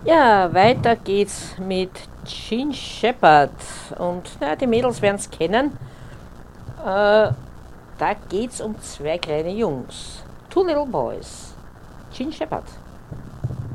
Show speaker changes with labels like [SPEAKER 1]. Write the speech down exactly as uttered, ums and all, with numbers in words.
[SPEAKER 1] Ja, weiter geht's mit Gene Shepard. Und na, die Mädels werden es kennen. Äh, Da geht's um zwei kleine Jungs. Two Little Boys. Gene Shepard.